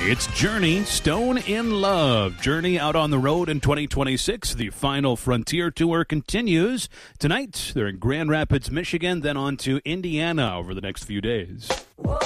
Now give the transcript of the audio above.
It's Journey, Stone in Love. Journey out on the road in 2026. The final Frontier Tour continues. Tonight, they're in Grand Rapids, Michigan, then on to Indiana over the next few days.